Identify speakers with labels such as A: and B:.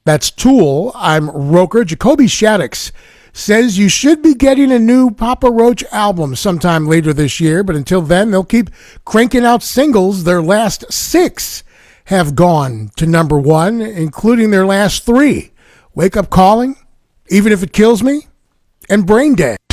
A: That's Tool. I'm Roker. Jacoby Shaddix says you should be getting a new Papa Roach album sometime later this year, but until then, they'll keep cranking out singles. Their last 6 have gone to number 1, including their last 3. Wake Up Calling, Even If It Kills Me, and Brain Dead.